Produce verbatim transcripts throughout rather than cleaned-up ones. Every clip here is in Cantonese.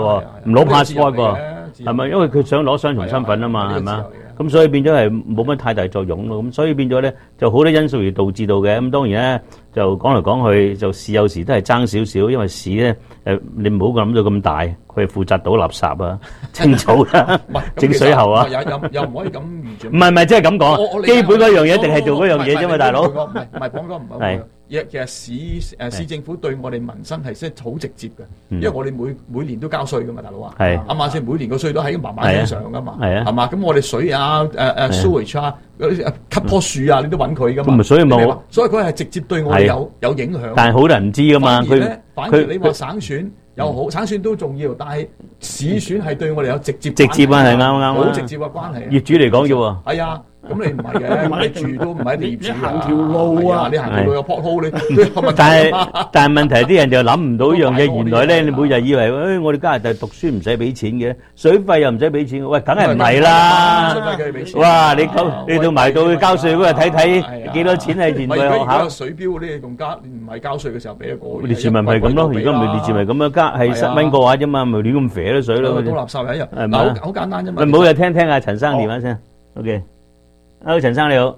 喎，唔攞 passport 喎，係咪？因為佢想攞雙重身份啊嘛，係咪啊？咁所以變咗係冇乜太大作用咯。咁所以變咗咧，就好多因素而導致到嘅。咁當然咧，就講嚟講去，就市有時都係爭少少，因為市咧誒，你唔好諗到咁大，佢係負責倒垃圾啊、清草啊、整水喉啊。 又又又唔可以咁完全。 唔係唔係，即係咁講，基本嗰樣嘢一定係做嗰樣嘢啫嘛，大佬。 唔係唔係，講講唔係。其實市誒市政府對我哋民生係真係好直接嘅，因為我哋每每年都交稅噶嘛，大佬啊，啱啱先？每年個稅都喺嫲嫲身上噶嘛，係嘛？咁我哋水啊、誒誒 sewage 啊、嗰啲吸棵樹啊，你都揾佢噶嘛。 所以冇， 所以佢係直接對我哋有有影響。 但係好多人唔知噶嘛，佢反而你話省選又好，省選都重要，但係市選係對我哋有直接直接啊，係啱啱好直接嘅關係。 業主嚟講啫喎， 係啊。咁你唔係嘅，你住都唔係一啲業主啊！ 行條路啊， 你行條路有 pothole 你， 但係但係問題啲人就諗唔到一樣嘢，原來咧你每日以為誒我哋加拿大讀書唔使俾錢嘅，水費又唔使俾錢，喂，梗係唔係啦！哇，你交你到埋到交稅嗰日睇睇幾多錢係年費學校水表嗰啲仲加唔係交稅嘅時候俾一個。 列治文係咁咯，而家唔係列治文咁樣加係十蚊個話啫嘛，咪亂咁肥啲水咯。 倒垃圾係一樣， 係咪好好簡單啫嘛。 唔好又聽聽阿陳生電話先 ，OK。Hello，陳生你好。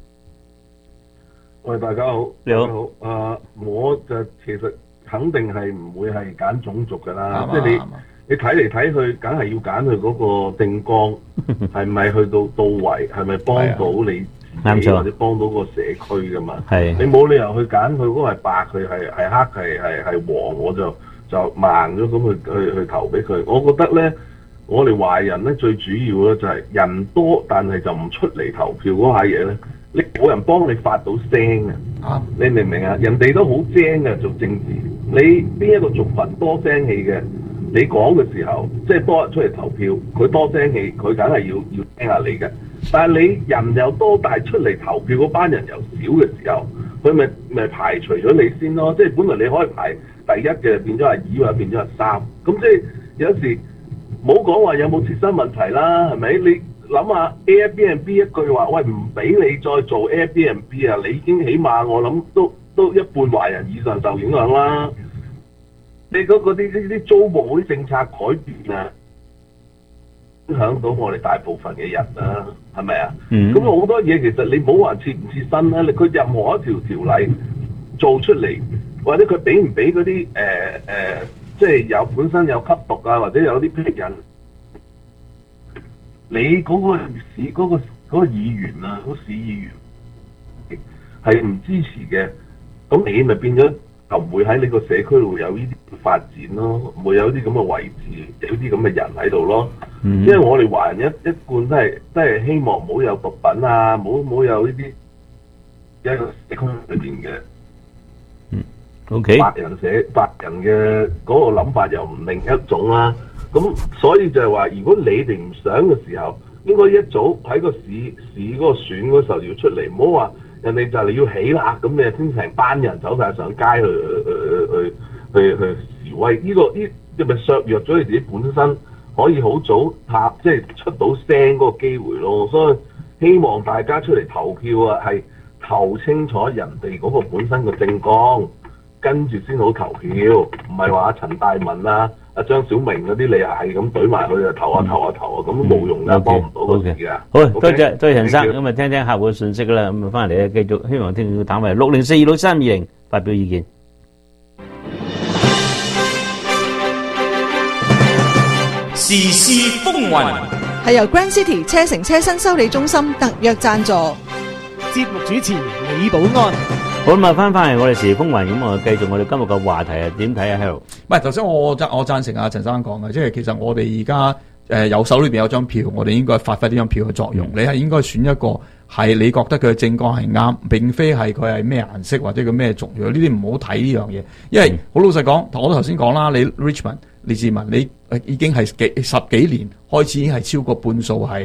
喂，大家好。 你好。 好。啊，我就其實肯定係唔會係揀種族㗎啦。即係你你睇嚟睇去，梗係要揀佢嗰個政綱係咪去到到位，係咪幫到你自己或者幫到個社區㗎嘛？係。你冇理由去揀佢嗰個係白，佢係係黑，係係係黃，我就就盲咗咁去去去投俾佢。我覺得咧。我哋華人咧最主要咧就係人多，但係就唔出嚟投票嗰下嘢咧，你冇人幫你發到聲啊！你明唔明啊？人哋都好精嘅做政治，你邊一個族群多聲氣嘅，你講嘅時候，即係多人出嚟投票，佢多聲氣，佢梗係要要聽下你嘅。但係你人又多，但係出嚟投票嗰班人又少嘅時候，佢咪咪排除咗你先咯。即係本來你可以排第一嘅，變咗係二或者變咗係三，咁即係有時。冇講話有冇切身問題啦，係咪？你諗下 Airbnb 一句話，喂唔俾你再做 Airbnb 啊！你已經起碼我諗都都一半華人以上受影響啦。你嗰嗰啲啲啲租務嗰啲政策改變啊，影響到我哋大部分嘅人啦，係咪啊？咁好、嗯、多嘢其實你冇話切唔切身啦，你佢任何一條條例做出嚟，或者佢俾唔俾嗰啲誒誒。呃呃即係有本身有吸毒啊，或者有啲癖人，你嗰個市嗰、嗰個嗰、嗰個議員啊，嗰、嗰個、市議員係唔支持嘅，咁你咪變咗就唔會喺你個社區度有呢啲發展咯，唔會有啲咁嘅位置，有啲咁嘅人喺度咯。嗯、因為我哋華人一一貫都係都係希望唔好有毒品啊，唔好唔好有呢啲一個社區裏邊嘅。 Okay. 白人寫白人嘅嗰個諗法又唔另一種啦，咁所以就係話，如果你哋唔想嘅時候，應該一早喺個市市嗰個選嗰時候要出嚟，唔好話人哋就嚟要起啦，咁你先成班人走晒上街去去去去去示威，呢、這個呢係咪削弱咗你自己本身可以好早拍即係出到聲嗰個機會咯？所以希望大家出嚟投票啊，係投清楚人哋嗰個本身嘅政綱。跟住先好投票，唔係話陳大文啊、阿張小明嗰啲，你又係咁懟埋佢啊，投啊投啊投啊，咁都冇用㗎，幫唔到個事㗎。 好，多謝多謝陳生，咁啊聽聽客戶嘅信息啦，咁啊翻嚟咧繼續，希望聽眾打埋六零四二六三二零發表意見。 時事風雲係由 Grand City 車城車身修理中心特約贊助， 節目主持李寶安。 好咁啊，翻翻嚟我哋時事風雲，咁啊繼續我哋今日嘅話題啊，點睇啊 Harold？ 唔係頭先我贊我贊成阿陳生講嘅，即係其實我哋而家誒有手裏邊有張票，我哋應該發揮呢張票嘅作用。嗯、你係應該選一個係你覺得佢嘅政綱係啱，並非係佢係咩顏色或者佢咩族裔，呢啲唔好睇呢樣嘢。因為好、嗯、老實講，我都頭先講啦，你 Richmond 列治文你已經係幾十幾年開始已經係超過半數係。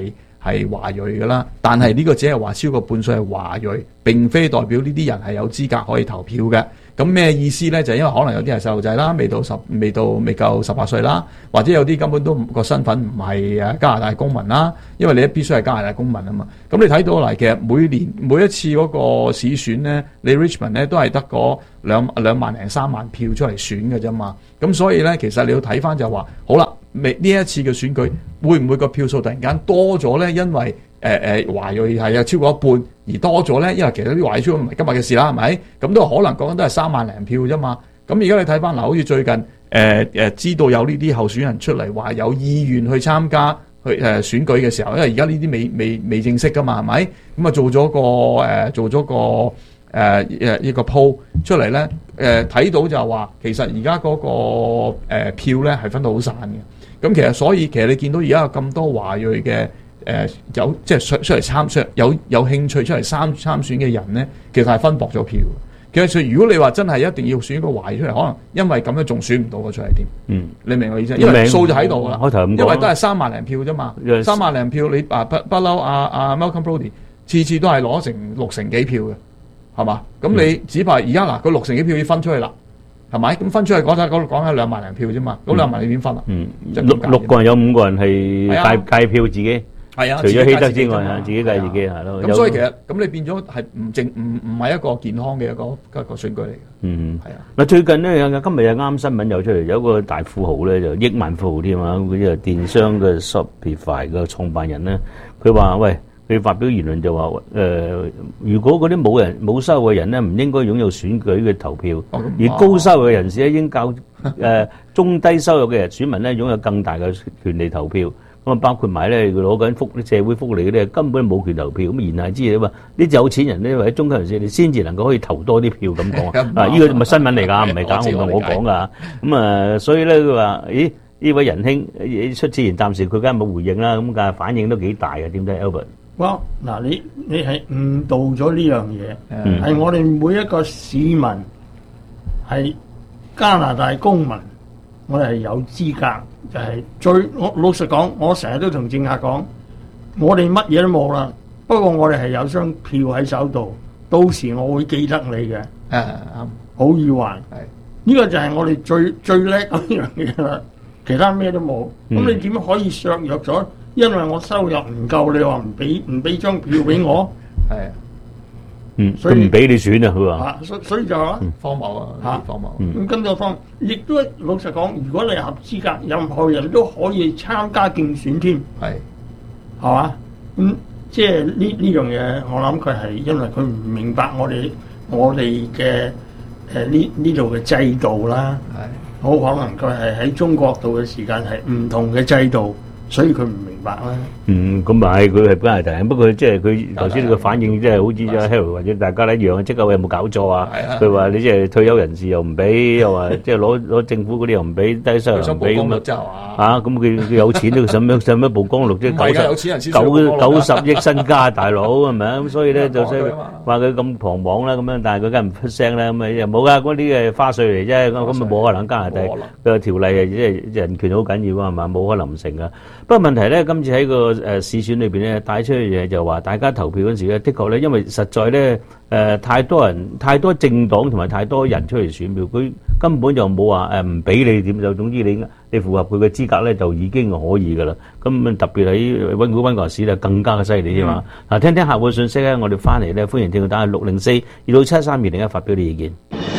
係華裔㗎啦。但係呢個只係話超過半數係華裔，並非代表呢啲人係有資格可以投票嘅。咁咩意思咧？就係因為可能有啲係細路仔啦，未到十未到未夠十八歲啦，或者有啲根本都個身份唔係誒加拿大公民啦。因為你必須係加拿大公民啊嘛。咁你睇到嚟，其實每年每一次嗰個市選咧，你 Richmond 咧都係得嗰兩兩萬零三萬票出嚟選嘅啫嘛。咁所以咧，其實你要睇翻就話，好啦，未呢一次嘅選舉會唔會個票數突然間多咗咧？因為誒誒華裔係有超過一半而多咗咧，因為其實啲華裔超過唔係今日嘅事啦，係咪？咁都可能講緊都係三萬零票啫嘛。咁而家你睇翻嗱，好似最近誒誒、呃、知道有呢啲候選人出嚟話有意願去參加去誒、呃、選舉嘅時候，因為而家呢啲未未未正式噶嘛，係咪？咁啊做咗個誒、呃、做咗個誒誒一個 poll 出嚟咧，誒、呃、睇到就話其實而家嗰個誒、呃、票咧係分到好散嘅。咁其實所以其實你見到而家有咁多華裔嘅。誒、呃、有即係出出嚟參選有有興趣出嚟參參選嘅人咧，其實係分薄咗票。其實如果你話真係一定要選一個華裔出嚟，可能因為咁樣仲選唔到個出嚟添。嗯，你明我意思？因為數就喺度㗎啦。因為都係三萬零票啫嘛。三萬零票你啊不不嬲啊啊 Malcolm Brody 次次都係攞成六成幾票嘅，係嘛？咁你、嗯、只怕而家嗱個六成幾票要分出去啦，係咪？咁分出去嗰陣嗰度講緊兩萬零票啫嘛。咁兩萬你點分啊？嗯，六六個人有五個人係計計票自己。 係啊， 除咗希德之外，自己計自己係咯。 咁所以其實咁你變咗係唔正唔唔係一個健康嘅一個一個選舉嚟嘅。嗯，係啊。嗱最近咧，今日有啱新聞有出嚟，有一個大富豪咧就億萬富豪添啊！佢就電商嘅 Shopify 嘅創辦人咧，佢話喂，佢發表言論就話誒、呃，如果嗰啲冇人冇收入嘅人咧，唔應該擁有選舉嘅投票，哦、而高收入嘅人士咧，應較誒、呃、中低收入嘅人選民咧，擁有更大嘅權利投票。咁啊，包括埋咧，佢攞緊福社會福利嗰啲，根本冇權投票。咁言下之意啊嘛，啲有錢人咧或者中級人士，你先至能夠可以投多啲票咁講啊。啊，呢個咪新聞嚟㗎，唔係假我我講㗎。咁啊，所以咧佢話：咦，呢位仁兄出此言，暫時佢梗係冇回應啦。咁但係反應都幾大嘅，點睇 Albert？ 哇！嗱，你你係誤導咗呢樣嘢，係我哋每一個市民係加拿大公民，我哋係有資格。就係最我老實講，我成日都同政客講，我哋乜嘢都冇啦。不過我哋係有張票喺手度，到時我會記得你嘅。誒啱，好與壞。係呢個就係我哋最最叻嗰樣嘢啦。其他咩都冇。咁、嗯、你點可以削弱咗？因為我收入唔夠，你話唔俾唔俾張票俾我？係。 嗯，所以唔俾你選啊，佢話。 啊，所所以就話荒謬啊，嚇荒謬。 咁今個方亦都老實講，如果你合資格，任何人都可以參加競選添。係，係嘛？咁、嗯、即係呢呢樣嘢，我諗佢係因為佢唔明白我哋我哋嘅誒呢呢度嘅制度啦。係，好可能佢係喺中國度嘅時間係唔同嘅制度。所以佢唔明白啦。 嗯，咁咪係佢係加拿大人，不過即係佢頭先個反應，即係好似阿 Harold 或者大家一樣，即刻有冇搞錯啊？佢話你即係退休人士又唔俾，又話即係攞攞政府嗰啲又唔俾，低收入又唔俾咁啊！嚇，咁佢佢有錢都使乜使乜曝光率啫？九十九九十億身家大佬係咪啊？咁所以咧就所以話佢咁狂妄啦咁樣，但係佢梗係唔出聲啦咁啊！又冇噶，嗰啲係花絮嚟啫，咁咁啊冇可能加拿大個條例係即係人權好緊要啊嘛，冇可能唔成噶。不過問題咧，今次喺個誒市選裏邊咧，帶出嘅嘢就話，大家投票嗰陣時咧，的確咧，因為實在咧誒、呃、太多人、太多政黨同埋太多人出嚟選票，佢根本就冇話誒唔俾你點就，總之你你符合佢嘅資格咧，就已經可以噶啦。咁特別喺溫哥溫哥市咧，更加嘅犀利添嘛。嗱、嗯，聽聽客戶信息咧，我哋翻嚟咧，歡迎聽眾打六零四二六七三二零一發表你意見。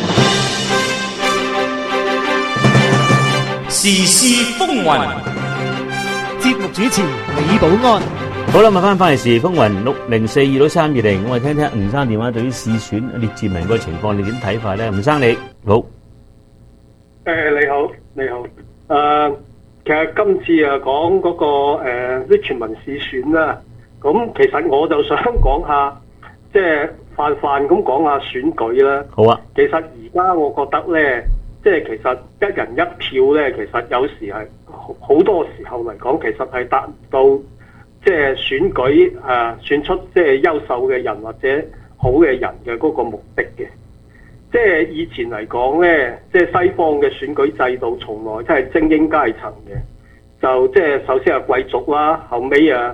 時事風雲。 節目主持李寶安， 好啦，問翻翻嚟時風雲六零四二六三二零，我哋聽聽吳生電話，對於市選列治文個情況，你點睇法咧？吳生你好， 誒、呃、你好你好，誒、呃、其實今次啊講嗰個誒列治文市選啦，咁其實我就想講下，即係泛泛咁講下選舉啦。 好啊， 其實而家我覺得咧，即係其實一人一票咧，其實有時係。好多時候嚟講，其實係達到即係選舉誒、呃、選出即係優秀嘅人或者好嘅人嘅嗰個目的嘅。即係以前嚟講咧，即係西方嘅選舉制度，從來都係精英階層嘅，就即係首先係貴族啦，後尾啊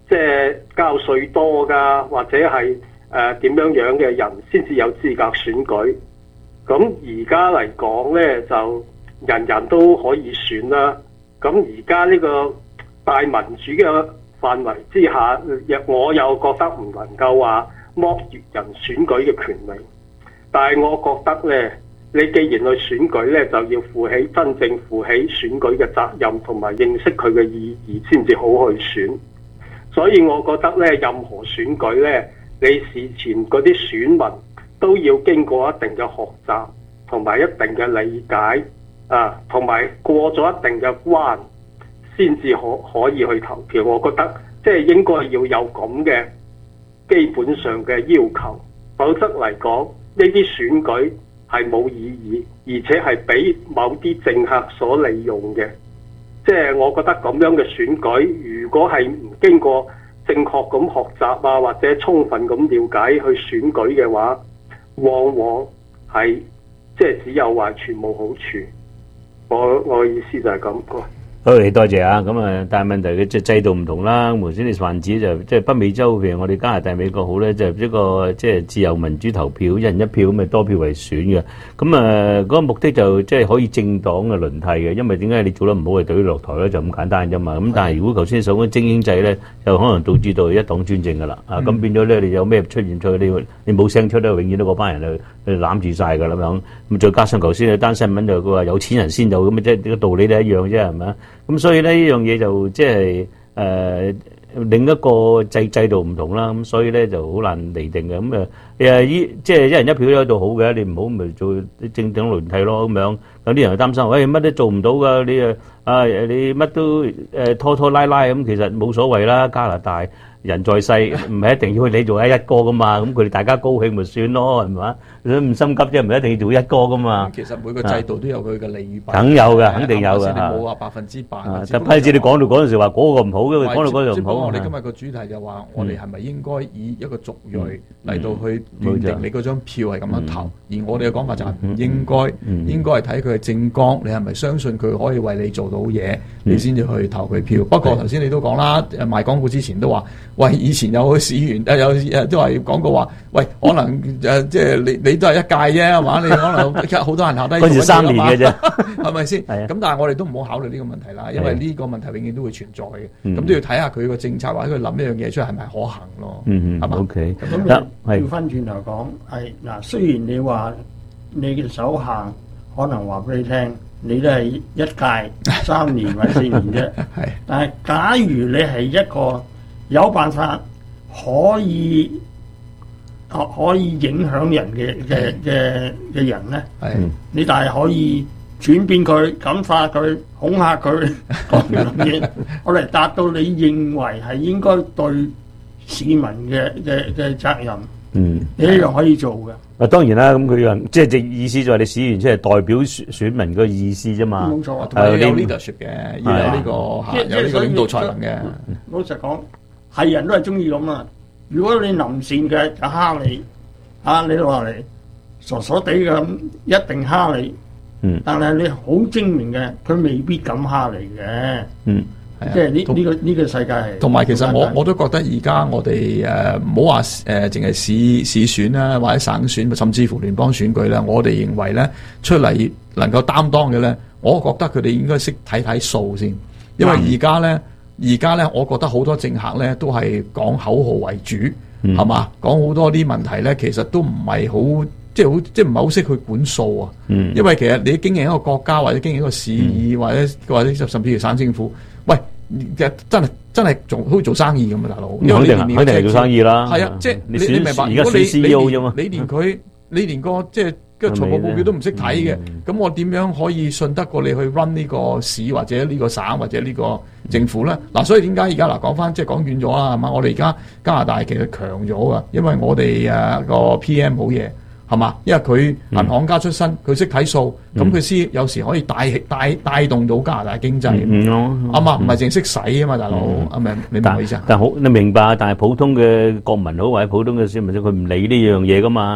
即係交稅多㗎，或者係誒點樣樣嘅人先至有資格選舉。咁而家嚟講咧，就人人都可以選啦。咁而家呢個大民主嘅範圍之下，我又覺得唔能夠話剝奪人選舉嘅權利。但係我覺得咧，你既然去選舉咧，就要負起真正負起選舉嘅責任，同埋認識佢嘅意義，先至好去選。所以我覺得咧，任何選舉咧，你事前嗰啲選民都要經過一定嘅學習，同埋一定嘅理解啊，同埋過咗一定嘅關，先至可可以去投票。我覺得即係應該要有咁嘅基本上嘅要求，否則嚟講呢啲選舉係冇意義，而且係俾某啲政客所利用嘅。即係我覺得咁樣嘅選舉，如果係唔經過正確咁學習啊，或者充分咁了解去選舉嘅話，往往係即係只有壞處冇好處。我我嘅意思就係咁。 好，你多謝啊！咁啊，但係問題嘅即係制度唔同啦。無先你泛指就即係北美洲，譬如我哋加拿大、美國好咧，就係一個即係自由民主投票，一人一票咁咪多票為選嘅。咁啊，嗰個目的就即係可以政黨嘅輪替嘅，因為點解你做得唔好係懟你落台咧，就咁簡單啫嘛。咁但係如果頭先所講精英制咧，就可能導致到一黨專政噶啦。啊，咁變咗咧，你有咩出現出你你冇聲出咧，永遠都嗰班人去去攬住晒噶啦咁樣。咁再加上頭先有單新聞就佢話有錢人先有咁，即係呢個道理都一樣啫，係咪啊？咁所以咧，呢樣嘢就即係誒另一個制制度唔同啦，咁所以咧就好難釐定嘅。咁誒誒依即係一人一票都喺度好嘅，你唔好咪做啲政黨輪替咯咁樣。有啲人就擔心，喂乜都做唔到㗎，你誒啊你乜都誒拖拖拉拉咁，其實冇所謂啦。加拿大人在世唔係一定要你做一個噶嘛，咁佢哋大家高興咪算咯，係嘛？你唔心急啫，唔係一定要做一個噶嘛。 其實每個制度都有佢嘅利與弊。 梗有嘅，肯定有嘅。 你冇話百分之百。 但批次你講到嗰陣時話嗰個唔好，因為講到嗰度唔好。 我哋今日個主題就話，我哋係咪應該以一個族裔嚟到去斷定你嗰張票係咁樣投？而我哋嘅講法就係唔應該，應該係睇佢嘅政綱，你係咪相信佢可以為你做到嘢，你先至去投佢票。不過頭先你都講啦，賣廣告之前都話，喂，以前有個市員誒有誒都係講過話，喂，可能誒即係你你都係一屆啫，係嘛？你可能好多人下低嗰時三年嘅啫， 係咪先？ 係啊。 咁但係我哋都唔好考慮呢個問題啦，因為呢個問題永遠都會存在嘅。咁都要睇下佢個政策或者佢諗一樣嘢出嚟係咪可行咯。 嗯嗯，係嘛？OK。 咁你調翻轉頭講係嗱，雖然你話你嘅手下可能話俾你聽，你都係一屆三年或者四年啫。係。但係假如你係一個有辦法可以可可以影響人嘅嘅嘅嘅人咧，係你但係可以轉變佢、感化佢、恐嚇佢講樣嘢，我嚟達到你認為係應該對市民嘅嘅嘅責任。嗯，你一樣可以做嘅。 啊，當然啦，咁佢樣即係直意思就係你選完出嚟代表選選民個意思啫嘛。 冇錯， 同埋有 leadership 嘅，要有呢個有呢個領導才能嘅。 老實講，係人都係中意咁啊！如果你臨善嘅就蝦你，啊你落嚟傻傻地嘅咁，一定蝦你。嗯。但係你好精明嘅，佢未必敢蝦你嘅。嗯。即係呢呢個呢個世界係。同埋其實我我都覺得而家我哋誒唔好話誒淨係市市選啦，或者省選，甚至乎聯邦選舉咧，我哋認為咧出嚟能夠擔當嘅咧，我覺得佢哋應該識睇睇數先，因為而家咧。而家咧，我覺得好多政客咧都係講口號為主，係、嗯、嘛？講好多啲問題咧，其實都唔係好，即係好，即係唔係好識去管數啊。嗯、因為其實你經營一個國家或者經營一個市議、嗯、或者或者甚至乎省政府，喂，其實真係真係做好似做生意咁啊，大佬。因為你年年肯定係做生意啦。 係啊，即係你，你明白？ 而家選 C E O 啫嘛。 你連佢，你連個即係。個財務報表都唔識睇嘅，咁我點樣可以信得過你去 run 呢個市或者呢個省或者呢個政府咧？嗱、啊，所以點解而家嗱講翻即係講遠咗啦，係嘛？我哋而家加拿大其實強咗噶，因為我哋誒個 P M 好嘢，係嘛？因為佢銀行家出身，佢識睇數，咁佢先有時可以帶帶帶動到加拿大經濟。啱嘛？唔係淨識使啊嘛，大佬，係咪、嗯？你明我意思啊？ 但好，你明白？但係普通嘅國民好或者普通嘅市民，佢唔理呢樣嘢噶嘛。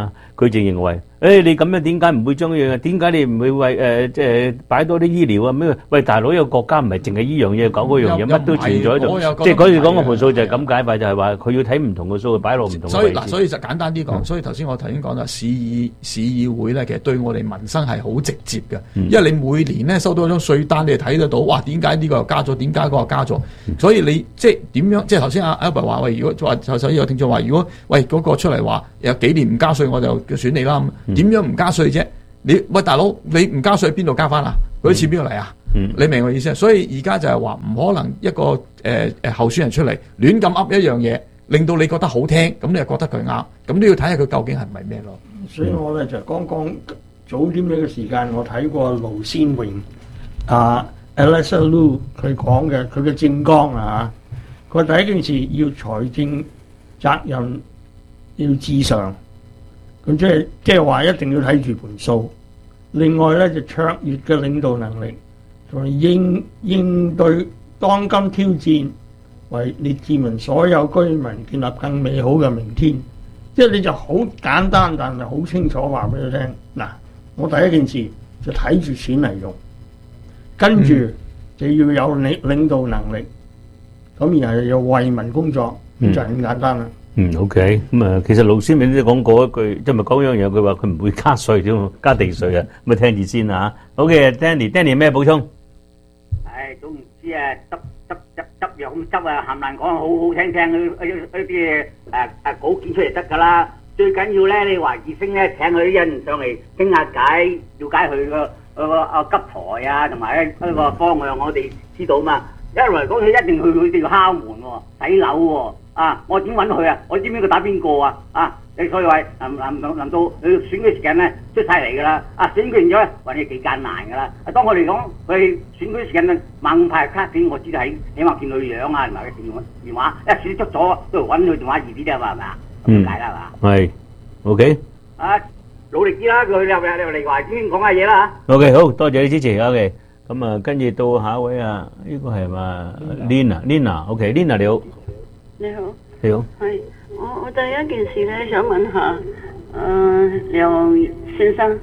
佢淨認為，誒你咁樣點解唔會將呢樣嘢？點解你唔會為誒即係擺多啲醫療啊？咩？喂，大佬，呢個國家唔係淨係依樣嘢講嗰樣嘢，乜都存在喺度。即係嗰時講個盤數就係咁解法，就係話佢要睇唔同嘅數，擺落唔同嘅位置。 所以嗱，所以就簡單啲講，所以頭先我頭先講啦，市議市議會咧，其實對我哋民生係好直接嘅，因為你每年咧收到一張稅單，你睇得到，哇！點解呢個又加咗？點解嗰個加咗？所以你即係點樣？即係頭先阿 Albert 話喂，如果話就所以有聽眾話，如果喂嗰個出嚟話有幾年唔加稅，我就選你啦。點樣唔加稅啫？你喂大佬，你唔加稅邊度加翻啊？嗰啲錢邊度嚟啊？嗯、你明我意思啊？所以而家就係話唔可能一個誒誒、呃、候選人出嚟亂咁噏一樣嘢，令到你覺得好聽，咁你又覺得佢啱，咁都要睇下佢究竟係唔係咩咯？ 所以我咧就剛剛早啲呢個時間，我睇過盧先榮啊 Alexa Lu 佢講嘅佢嘅政綱啊，佢話第一件事要財政責任要至上。咁即係即係話一定要睇住盤數，另外咧就卓越嘅領導能力，同埋應應對當今挑戰，為列治文所有居民建立更美好嘅明天。即係你就好簡單，但係好清楚話俾佢聽。嗱，我第一件事就睇住錢嚟用，跟住就要有領領導能力，咁然後又要為民工作，咁就係咁簡單啦。 嗯 ，OK，咁啊，其實盧先明都講過一句，即係咪講一樣嘢？佢話佢唔會加稅添，加地稅啊，咁啊聽住先啊。OK，Danny，Danny 咩補充？ 唉，都唔知啊，執執執執藥咁執啊，冚唪唥講好好聽聽，嗰嗰嗰啲誒誒稿件出嚟得㗎啦。最緊要咧，你華智星咧請佢啲人上嚟傾下偈，了解佢個個個啊急台啊，同埋咧嗰個方向，我哋知道嘛。一來講佢一定去佢哋要敲門喎，洗樓喎。啊！我點揾佢啊？我知唔知佢打邊個啊？啊！你所以話臨臨臨到佢選舉時間咧出晒嚟㗎啦！啊選舉完咗咧，揾你幾艱難㗎啦！啊當我哋講佢選舉時間咧猛派卡片，我知道喺起碼見佢樣啊，同埋佢電話電話一選出咗都揾佢電話易啲啫嘛，係咪啊？咁解啦係嘛？ 係 OK。 啊努力啲啦！佢又又嚟華先講下嘢啦嚇。OK 好多謝你支持 OK。咁啊跟住到下一位啊，呢個係嘛 Lina，Lina OK，Lina 你好。 你好， 你好， 係我我第一件事咧想問下，誒梁先生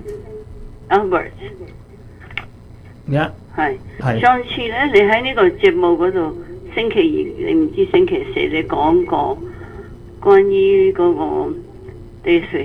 Albert， 呀， 係係上次咧你喺呢個節目嗰度星期二，你唔知星期四你講過關於嗰個地稅，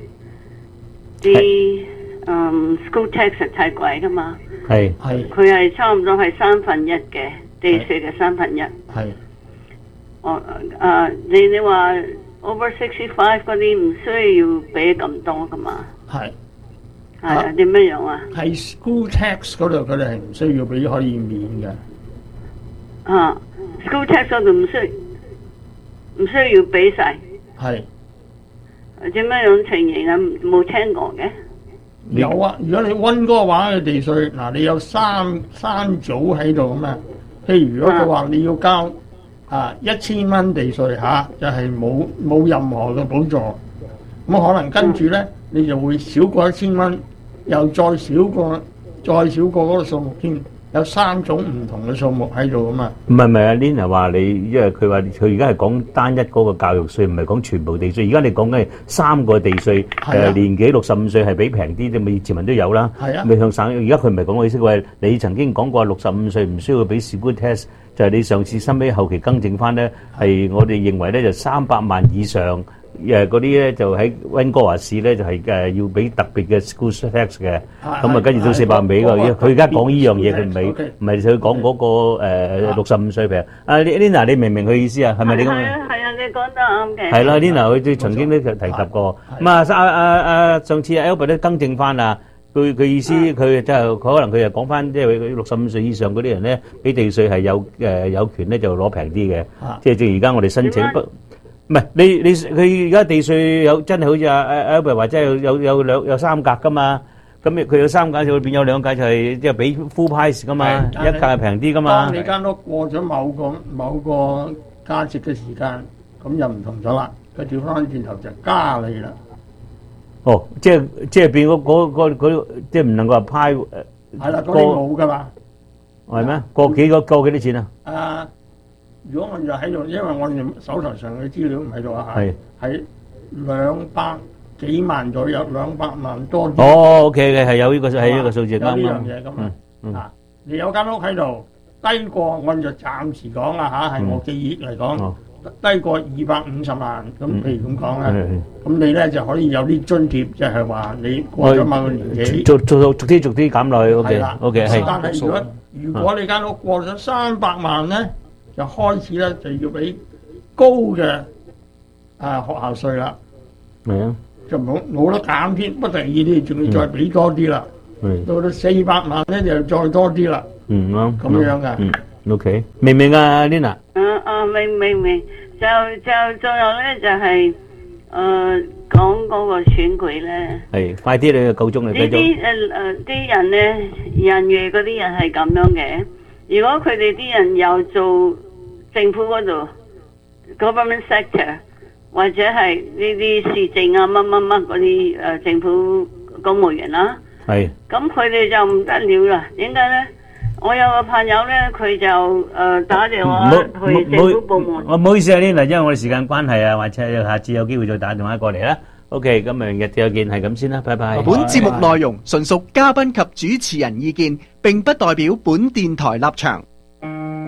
啲嗯 school tax 係太貴噶嘛， 係係， 佢係差唔多係三分一嘅地稅嘅三分一， 係。 哦，誒，你你話 over sixty five 嗰啲唔需要俾咁多噶嘛？ 係係啊，點乜樣啊？ 係 school tax 嗰度佢哋係唔需要俾，可以免嘅。 啊 ，school tax 嗰度唔需唔需要俾晒。 係點乜樣情形啊？冇聽過嘅。 有啊，如果你溫哥華嘅地稅，嗱你有三三組喺度咁啊。譬如如果佢話你要交。啊！一千蚊地稅嚇，就係冇冇任何嘅補助，咁可能跟住咧，你就會少過一千蚊，又再少過再少過嗰個數目添，有三種唔同嘅數目喺度啊嘛。 唔係唔係啊 Lina 話你，因為佢話佢而家係講單一嗰個教育稅，唔係講全部地稅。而家你講緊係三個地稅，誒年紀六十五歲係比平啲，你咪前文都有啦。 係啊， 未向省。而家佢唔係講我意思，話你曾經講過六十五歲唔需要俾 school tax。就係你上次收尾後期更正翻咧，係我哋認為咧就三百萬以上誒嗰啲咧就喺溫哥華市咧就係誒要俾特別嘅 school tax 嘅，咁啊跟住到四百尾個，佢而家講呢樣嘢，佢唔係唔係佢講嗰個誒六十五歲平。啊 Lina 你明唔明佢意思啊？係咪你咁啊？ 係啊係啊，你講得啱嘅。 係啦 Lina 佢曾經都提及過，咁啊啊啊啊上次 Albert 都更正翻啦。佢佢意思佢就佢可能佢又講翻，即係佢六十五歲以上嗰啲人咧，俾地稅係有誒有權咧就攞平啲嘅，即係正如而家我哋申請不唔係你你佢而家地稅有真係好似阿阿 Albert 話，即係有有有兩有三格噶嘛，咁佢有三格就變有兩格就係即係俾 full price 噶嘛，一格係平啲噶嘛。 當你間屋過咗某個某個價值嘅時間，咁就唔同咗啦，佢調翻轉頭就加你啦。 哦，即係即係變嗰嗰嗰嗰即係唔能夠話派誒， 係啦，嗰啲冇噶嘛， 係咩？過幾個過幾多錢啊？ 啊，如果我哋喺度，因為我哋手頭上嘅資料唔喺度啊， 係係兩百幾萬左右，兩百萬多啲。 哦，OK 嘅，係有呢個係呢個數字啱啱。 有呢樣嘢咁啊，啊，你有間屋喺度，低過按照暫時講啊嚇，係我記憶嚟講，低過二百五十萬，咁譬如咁講啦，咁你咧就可以有啲津貼，就係話你過咗某個年紀， 逐逐逐啲逐啲減落去。OK OK 係。 但係如果如果你間屋過咗三百萬咧，就開始咧就要俾高嘅啊學校稅啦。 係啊。 就冇冇得減添，不得已你仲要再俾多啲啦。到到四百萬咧就再多啲啦。 嗯啱。 咁樣噶。 嗯 OK， 明唔明啊 Lina？ 嗯嗯，明明明，就就仲有咧就係誒講嗰個選舉咧。 係，快啲你夠鐘嚟繼續。 呢啲誒誒啲人咧，人嘅嗰啲人係咁樣嘅。如果佢哋啲人又做政府嗰度 government sector。或者係呢啲市政啊乜乜乜嗰啲誒政府公務員啦，係，咁佢哋就唔得了啦。點解咧？我有個朋友咧，佢就誒打電話去政府部門。 我唔好意思啊，Lina，因為我哋時間關係啊，或者下次有機會再打電話過嚟啦。OK，咁明日再見，係咁先啦，拜拜。 本節目內容純屬嘉賓及主持人意見，並不代表本電台立場。